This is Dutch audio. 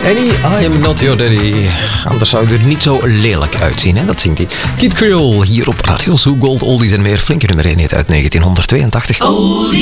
Annie, I am not your daddy. Anders zou je er niet zo lelijk uitzien, hè? Dat zingt hij. Kid Creole hier op Radio Zoo Gold, oldies en meer. Flinke nummer 1 uit 1982. Oldies.